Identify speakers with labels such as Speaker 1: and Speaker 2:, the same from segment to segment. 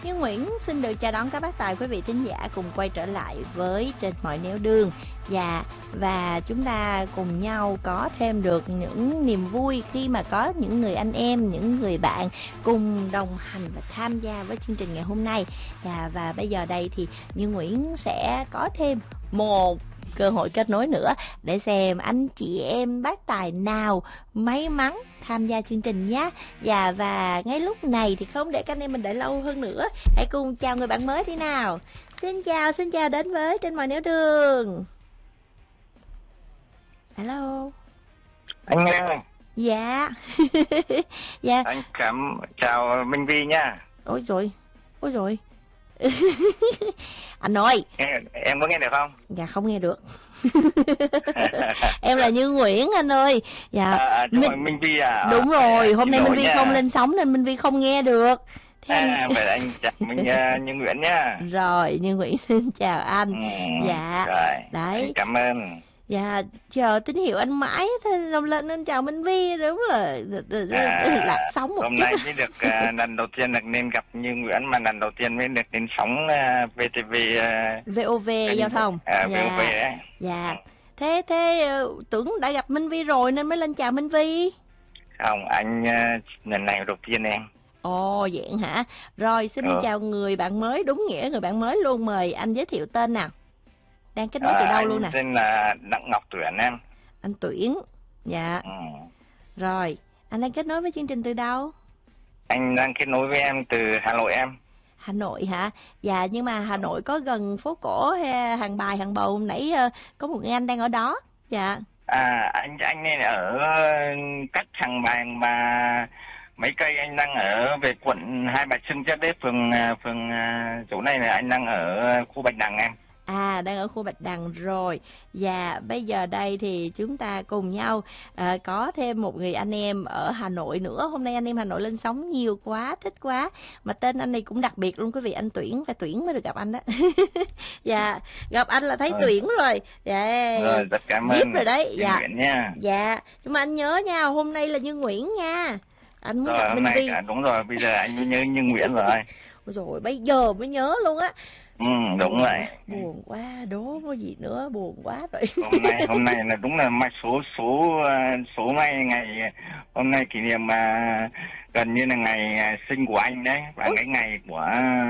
Speaker 1: Như Nguyễn xin được chào đón các bác tài quý vị thính giả cùng quay trở lại với Trên Mọi Nẻo Đường. Và chúng ta cùng nhau có thêm được những niềm vui khi mà có những người anh em, những người bạn cùng đồng hành và tham gia với chương trình ngày hôm nay. Và bây giờ đây thì Như Nguyễn sẽ có thêm một cơ hội kết nối nữa để xem anh chị em bác tài nào may mắn tham gia chương trình nhé. Và ngay lúc này thì không để các anh em mình đợi lâu hơn nữa, hãy cùng chào người bạn mới đi nào. Xin chào đến với Trên Mọi Nẻo Đường. Hello
Speaker 2: Anh ơi.
Speaker 1: Dạ. Dạ.
Speaker 2: Anh chào Minh Vi nha.
Speaker 1: Ôi rồi. Anh ơi,
Speaker 2: em có nghe được không?
Speaker 1: Dạ không nghe được. Em là Như Nguyễn anh ơi. Dạ.
Speaker 2: Minh Vi à?
Speaker 1: Đúng rồi, hôm nay Minh Vi không lên sóng nên Minh Vi không nghe được.
Speaker 2: Vậy là anh chào Như Nguyễn nhá.
Speaker 1: Rồi, Như Nguyễn xin chào anh. Dạ.
Speaker 2: Rồi,
Speaker 1: đấy.
Speaker 2: Anh cảm ơn.
Speaker 1: Dạ, chờ tín hiệu anh mãi thế làm lên nên chào Minh Vi, đúng là lạc sóng một
Speaker 2: hôm
Speaker 1: chút.
Speaker 2: Nay mới được lần đầu tiên được nên gặp Như Nguyễn, mà lần đầu tiên mới được đến sóng VTV
Speaker 1: VOV giao thông.
Speaker 2: VOV đấy.
Speaker 1: Dạ. Thế tưởng đã gặp Minh Vi rồi nên mới lên chào Minh Vi.
Speaker 2: Không, anh lần này đầu tiên em.
Speaker 1: Ồ vậy hả? Rồi xin chào người bạn mới, đúng nghĩa người bạn mới luôn, mời anh giới thiệu tên nào. Đang kết nối từ đâu luôn nè?
Speaker 2: Anh tên là Đặng Ngọc Tuyển em.
Speaker 1: Anh Tuyển. Dạ. Rồi, anh đang kết nối với chương trình từ đâu?
Speaker 2: Anh đang kết nối với em từ Hà Nội em.
Speaker 1: Hà Nội hả? Dạ, nhưng mà Hà Nội có gần phố cổ hay Hàng Bài, Hàng Bầu, nãy có một người anh đang ở đó. Dạ.
Speaker 2: Anh nên ở cách Hàng Bài mà mấy cây. Anh đang ở về quận Hai Bà Trưng chắc đấy, phường chỗ này là anh đang ở khu Bạch Đằng em.
Speaker 1: Đang ở khu Bạch Đằng rồi. Và bây giờ đây thì chúng ta cùng nhau có thêm một người anh em ở Hà Nội nữa. Hôm nay anh em Hà Nội lên sóng nhiều quá, thích quá. Mà tên anh này cũng đặc biệt luôn quý vị, anh Tuyển. Phải Tuyển mới được gặp anh đó. Dạ, gặp anh là thấy Tuyển rồi. Dạ.
Speaker 2: Rồi, rất cảm ơn
Speaker 1: rồi đấy. Dạ.
Speaker 2: Nha.
Speaker 1: Dạ, nhưng mà anh nhớ nha, hôm nay là Như Nguyễn nha. Anh muốn gặp
Speaker 2: Minh Vi. Đúng rồi, bây giờ anh mới nhớ Như Nguyễn rồi.
Speaker 1: Rồi bây giờ mới nhớ luôn á.
Speaker 2: Đúng rồi.
Speaker 1: Buồn quá, đố có gì nữa, buồn quá rồi.
Speaker 2: Hôm nay là đúng là số ngày hôm nay kỷ niệm gần như là ngày sinh của anh đấy, và cái ngày của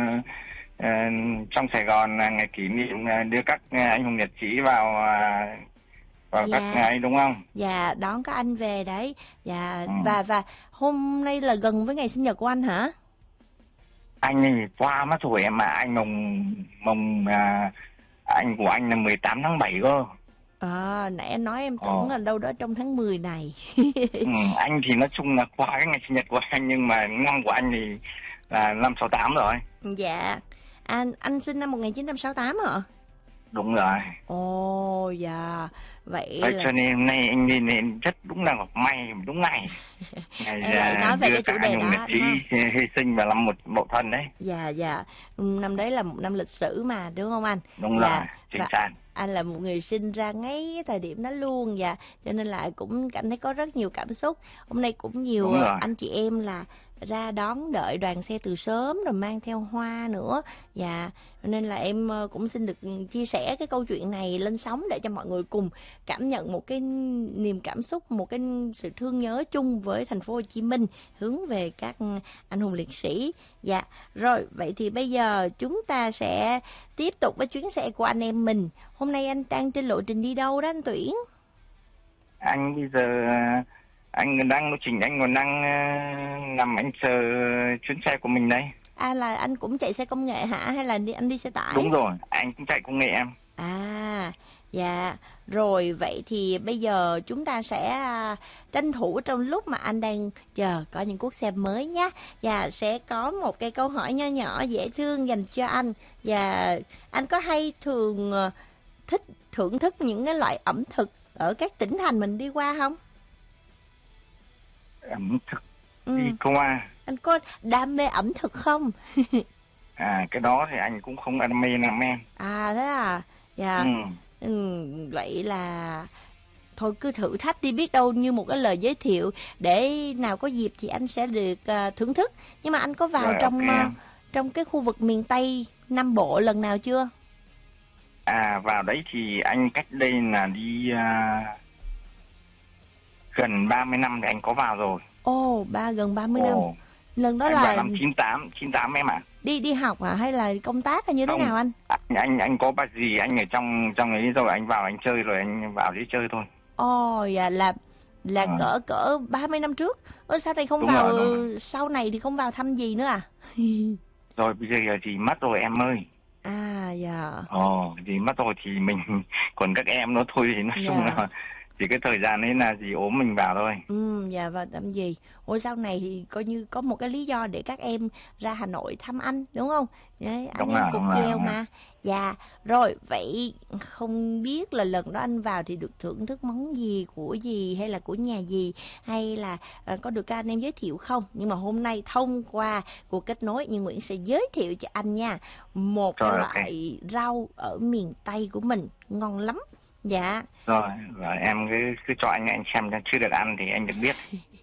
Speaker 2: trong Sài Gòn là ngày kỷ niệm đưa các anh hùng liệt sĩ vào các ngày, đúng không?
Speaker 1: Dạ, đón các anh về đấy. Dạ. Và hôm nay là gần với ngày sinh nhật của anh hả?
Speaker 2: Anh thì qua mất rồi em, mà anh mồng anh của anh là 18 tháng 7 cơ.
Speaker 1: Nãy anh nói em tưởng là đâu đó trong tháng 10 này.
Speaker 2: Anh thì nói chung là qua cái ngày sinh nhật của anh, nhưng mà năm của anh thì là năm 68 rồi.
Speaker 1: Dạ. Anh sinh năm 1968 hả?
Speaker 2: Đúng rồi.
Speaker 1: Ồ dạ. Vậy là...
Speaker 2: cho nên hôm nay anh nên rất đúng là may đúng ngày.
Speaker 1: Em lại nói về cái chủ đề đó
Speaker 2: hy sinh vào năm Mậu Thân đấy.
Speaker 1: Dạ. Năm đấy là một năm lịch sử mà, đúng không anh?
Speaker 2: Đúng rồi, chính xác.
Speaker 1: Anh là một người sinh ra ngay thời điểm đó luôn, dạ, cho nên là cũng cảm thấy có rất nhiều cảm xúc. Hôm nay cũng nhiều anh chị em là ra đón đợi đoàn xe từ sớm rồi mang theo hoa nữa. Dạ, nên là em cũng xin được chia sẻ cái câu chuyện này lên sóng để cho mọi người cùng cảm nhận một cái niềm cảm xúc, một cái sự thương nhớ chung với thành phố Hồ Chí Minh hướng về các anh hùng liệt sĩ. Dạ, rồi vậy thì bây giờ chúng ta sẽ tiếp tục với chuyến xe của anh em mình. Hôm nay anh đang trên lộ trình đi đâu đó anh Tuyển?
Speaker 2: Anh bây giờ anh đang lộ trình, anh còn đang nằm anh chờ chuyến xe của mình đây.
Speaker 1: Là anh cũng chạy xe công nghệ hả, hay là anh đi xe tải?
Speaker 2: Đúng rồi, anh cũng chạy công nghệ em.
Speaker 1: Dạ, rồi vậy thì bây giờ chúng ta sẽ tranh thủ trong lúc mà anh đang chờ có những cuốc xe mới nhé. Và sẽ có một cái câu hỏi nho nhỏ dễ thương dành cho anh. Và anh có hay thường thích thưởng thức những cái loại ẩm thực ở các tỉnh thành mình đi qua không?
Speaker 2: Ẩm thực đi qua.
Speaker 1: Anh có đam mê ẩm thực không?
Speaker 2: Cái đó thì anh cũng không đam mê làm em.
Speaker 1: Thế à? Dạ. Vậy là thôi cứ thử thách đi, biết đâu như một cái lời giới thiệu để nào có dịp thì anh sẽ được thưởng thức. Nhưng mà anh có vào trong cái khu vực miền Tây Nam Bộ lần nào chưa?
Speaker 2: Vào đấy thì anh cách đây là đi gần 30 năm thì anh có vào rồi.
Speaker 1: Gần 30 năm. Lần đó
Speaker 2: anh
Speaker 1: là
Speaker 2: vào năm 98 em ạ.
Speaker 1: Đi học hả hay là công tác hay như thế nào anh?
Speaker 2: Anh có bà dì anh ở trong ấy rồi anh vào anh chơi rồi anh vào đấy chơi thôi.
Speaker 1: Dạ là cỡ 30 năm trước. Sau này không
Speaker 2: Đúng
Speaker 1: vào
Speaker 2: rồi.
Speaker 1: sau này thì không vào thăm gì nữa à?
Speaker 2: Rồi bây giờ thì mất rồi em ơi.
Speaker 1: Dạ.
Speaker 2: Thì mất rồi thì mình còn các em nó thôi thì nói chung là chỉ cái thời gian ấy là gì ốm mình vào thôi.
Speaker 1: Dạ và làm gì? Sau này thì coi như có một cái lý do để các em ra Hà Nội thăm anh đúng không? Đấy, anh em cục chèo mà. Dạ, rồi vậy không biết là lần đó anh vào thì được thưởng thức món gì, của gì hay là của nhà gì, hay là có được các anh em giới thiệu không? Nhưng mà hôm nay thông qua cuộc kết nối Như Nguyễn sẽ giới thiệu cho anh nha một cái loại rau ở miền Tây của mình ngon lắm. Dạ.
Speaker 2: Rồi em cứ cho anh xem, chưa được ăn thì anh được biết.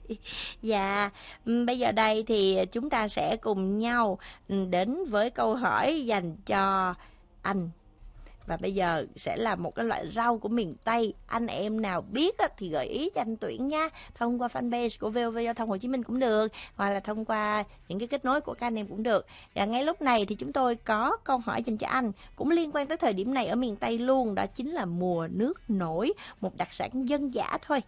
Speaker 1: Dạ, bây giờ đây thì chúng ta sẽ cùng nhau đến với câu hỏi dành cho anh. Và bây giờ sẽ là một cái loại rau của miền Tây. Anh em nào biết thì gợi ý cho anh Tuyển nha. Thông qua fanpage của VOV Giao thông Hồ Chí Minh cũng được, hoặc là thông qua những cái kết nối của các anh em cũng được. Và ngay lúc này thì chúng tôi có câu hỏi dành cho anh, cũng liên quan tới thời điểm này ở miền Tây luôn. Đó chính là mùa nước nổi, một đặc sản dân dã thôi.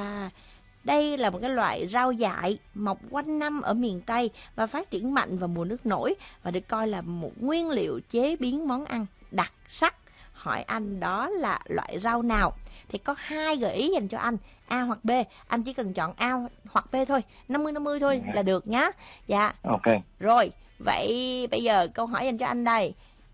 Speaker 1: Đây là một cái loại rau dại mọc quanh năm ở miền Tây và phát triển mạnh vào mùa nước nổi, và được coi là một nguyên liệu chế biến món ăn đặc sắc. Hỏi anh đó là loại rau nào? Thì có 2 gợi ý dành cho anh, A hoặc B. Anh chỉ cần chọn A hoặc B thôi, 50-50 thôi là được nhá. Dạ.
Speaker 2: Ok.
Speaker 1: Rồi, vậy bây giờ câu hỏi dành cho anh đây.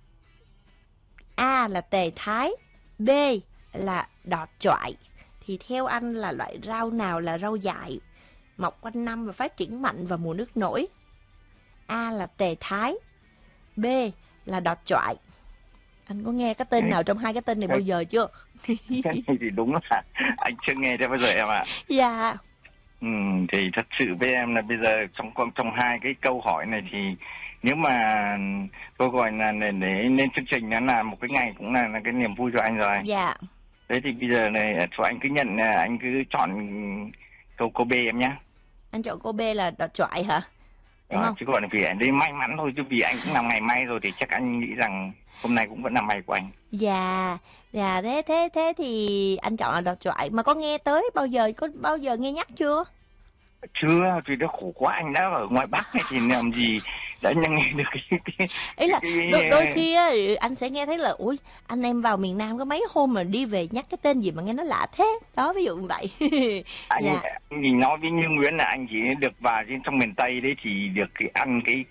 Speaker 1: A là tề thái, B là đọt choại. Thì theo anh là loại rau nào là rau dại, mọc quanh năm và phát triển mạnh vào mùa nước nổi? A là tề thái, B là đọt choại. Anh có nghe cái tên nào trong 2 cái tên này bao giờ chưa?
Speaker 2: Thì đúng là anh chưa nghe cho bao giờ em ạ.
Speaker 1: Dạ.
Speaker 2: Thì thật sự với em là bây giờ trong 2 cái câu hỏi này thì nếu mà tôi gọi là để lên chương trình nó là một cái ngày cũng là cái niềm vui cho anh rồi.
Speaker 1: Dạ.
Speaker 2: Thế thì bây giờ này cho anh cứ nhận, anh cứ chọn câu B em nhé.
Speaker 1: Anh chọn câu B là đọt choại hả? Đúng không?
Speaker 2: Chứ còn vì anh đây may mắn thôi, chứ vì anh cũng làm ngày may rồi thì chắc anh nghĩ rằng hôm nay cũng vẫn là may của anh.
Speaker 1: Dạ, thế thì anh chọn là đọt choại. Mà có nghe tới có bao giờ nghe nhắc chưa?
Speaker 2: Chưa, vì nó khổ quá, anh đã ở ngoài Bắc này thì làm gì đã nghe được cái
Speaker 1: ý là đôi khi á, anh sẽ nghe thấy là ui, anh em vào miền Nam có mấy hôm mà đi về nhắc cái tên gì mà nghe nó lạ thế đó, ví dụ như vậy.
Speaker 2: Anh nhìn nói với Như Nguyễn là anh chỉ được vào trong miền Tây đấy thì được ăn cái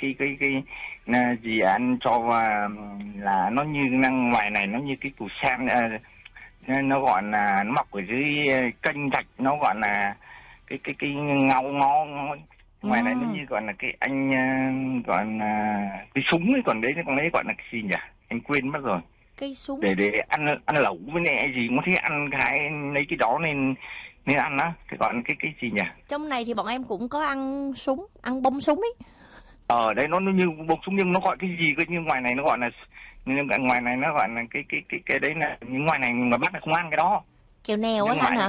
Speaker 2: gì ăn cho là nó như năng ngoài này nó như cái củ sen, nó gọi là nó mọc ở dưới kênh rạch, nó gọi là cái ngó ngoài này nó như gọi là cái anh gọi là cái súng ấy, còn đấy gọi là cái gì nhỉ, anh quên mất rồi.
Speaker 1: Cây súng
Speaker 2: để ăn lẩu với này gì cũng thấy ăn cái lấy cái đó nên ăn đó, cái gọi là cái gì nhỉ.
Speaker 1: Trong này thì bọn em cũng có ăn súng, ăn bông súng ấy.
Speaker 2: Đấy nó như bông súng nhưng nó gọi cái gì cơ, như ngoài này nó gọi là, nhưng ngoài này nó gọi là cái đấy là, nhưng ngoài này mà Bắc này không ăn cái đó.
Speaker 1: Kẹo nèo á anh hả?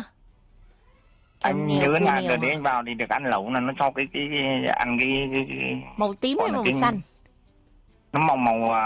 Speaker 2: Anh nhớ là đợt đấy anh vào thì được ăn lẩu là nó cho cái ăn cái
Speaker 1: màu tím hay màu xanh?
Speaker 2: Nó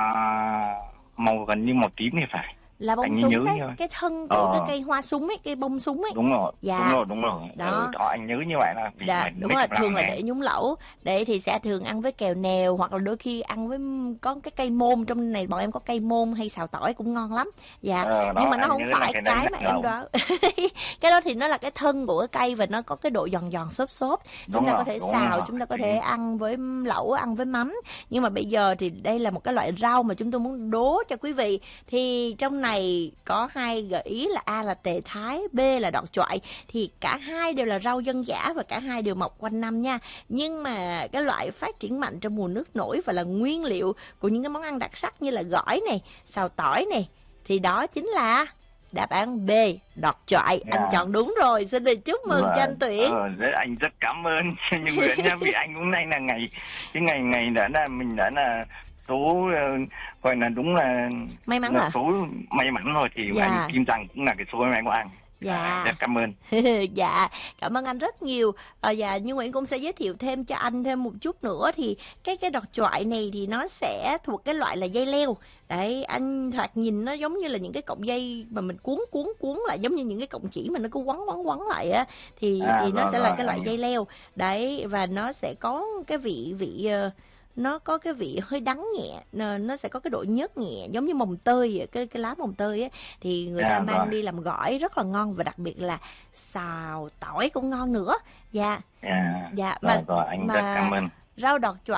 Speaker 2: màu gần như màu tím thì phải.
Speaker 1: Là bông súng đấy, cái thân của cái cây hoa súng ấy, cây bông súng ấy.
Speaker 2: Đúng rồi.
Speaker 1: Dạ.
Speaker 2: Đúng rồi. Đó anh nhớ như vậy là
Speaker 1: dạ, đúng rồi, thường là để nhúng lẩu. Để thì sẽ thường ăn với kèo nèo, hoặc là đôi khi ăn với có cái cây môn, trong này bọn em có cây môn hay xào tỏi cũng ngon lắm. Dạ. Nhưng mà nó không phải cái mà em đó. Cái đó thì nó là cái thân của cái cây và nó có cái độ giòn giòn xốp xốp. Chúng ta có thể xào, chúng ta có thể ăn với lẩu, ăn với mắm. Nhưng mà bây giờ thì đây là một cái loại rau mà chúng tôi muốn đố cho quý vị. Thì trong này có 2 gợi ý là A là tề thái, B là đọt choại. Thì cả 2 đều là rau dân dã và cả 2 đều mọc quanh năm nha. Nhưng mà cái loại phát triển mạnh trong mùa nước nổi và là nguyên liệu của những cái món ăn đặc sắc như là gỏi này, xào tỏi này, thì đó chính là đáp án B, đọt choại. Anh chọn đúng rồi, xin được chúc mừng cho anh Tuyển.
Speaker 2: Anh rất cảm ơn như Nguyễn nha, vì anh cũng nay là ngày đã là mình đã là số gọi là đúng là
Speaker 1: may mắn
Speaker 2: là số may mắn rồi, thì anh Kim rằng cũng là cái số may mắn của anh.
Speaker 1: Dạ.
Speaker 2: Rất cảm ơn.
Speaker 1: Dạ, cảm ơn anh rất nhiều. Dạ, Như Nguyễn cũng sẽ giới thiệu thêm cho anh thêm một chút nữa. Thì cái đọt choại này thì nó sẽ thuộc cái loại là dây leo. Đấy, anh thoạt nhìn nó giống như là những cái cọng dây mà mình cuốn lại, giống như những cái cọng chỉ mà nó cứ quấn lại á, thì nó sẽ là cái loại dây leo. Đấy, và nó sẽ có cái vị nó có cái vị hơi đắng nhẹ, nó sẽ có cái độ nhớt nhẹ giống như mồng tơi, cái lá mồng tơi á, thì người ta mang đi làm gỏi rất là ngon, và đặc biệt là xào tỏi cũng ngon nữa. Dạ.
Speaker 2: Dạ, mà
Speaker 1: anh
Speaker 2: rất cảm ơn.
Speaker 1: Rau đọt choại